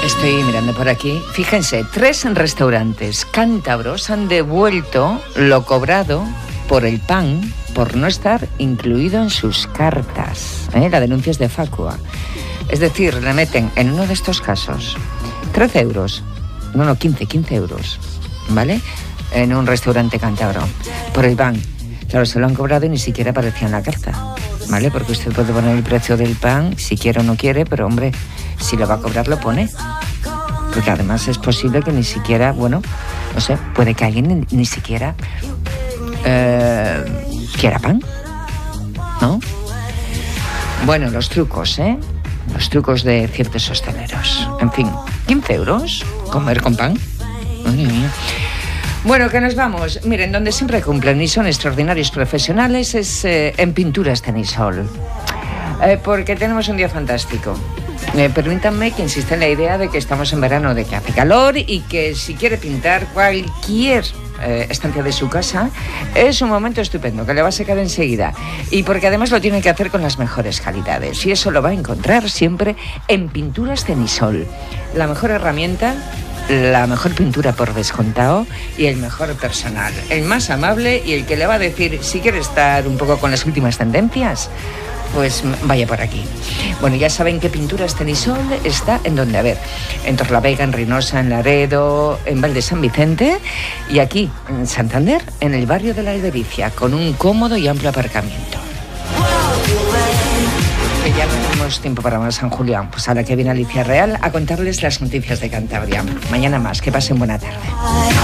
Estoy mirando por aquí. Fíjense, 3 restaurantes cántabros han devuelto lo cobrado por el pan por no estar incluido en sus cartas. La denuncia es de Facua. Es decir, le meten en uno de estos casos 13 euros. No, 15 euros. ¿Vale? En un restaurante cántabro. Por el pan. Claro, se lo han cobrado y ni siquiera aparecía en la carta. ¿Vale? Porque usted puede poner el precio del pan si quiere o no quiere, pero hombre, si lo va a cobrar lo pone. Porque además es posible que ni siquiera, bueno, no sé, puede que alguien ni siquiera quiera pan, ¿no? Bueno, los trucos, los trucos de ciertos hosteleros. En fin, 15 euros, comer con pan. Madre mía. Bueno, que nos vamos. Miren, donde siempre cumplen y son extraordinarios profesionales es en Pinturas Tenisol. Porque tenemos un día fantástico. Permítanme que insista en la idea de que estamos en verano, de que hace calor y que si quiere pintar cualquier estancia de su casa, es un momento estupendo, que le va a secar enseguida. Y porque además lo tiene que hacer con las mejores calidades. Y eso lo va a encontrar siempre en Pinturas Tenisol. La mejor herramienta, la mejor pintura por descontado y el mejor personal, el más amable y el que le va a decir si quiere estar un poco con las últimas tendencias, pues vaya por aquí. Bueno, ya saben que Pinturas Tenisol está en donde, a ver, en Torlavega, en Reynosa, en Laredo, en Val de San Vicente y aquí, en Santander, en el barrio de la Albericia, con un cómodo y amplio aparcamiento. Que ya no tenemos tiempo para más, San Julián. Pues ahora que viene Alicia Real a contarles las noticias de Cantabria. Mañana más, que pasen buena tarde.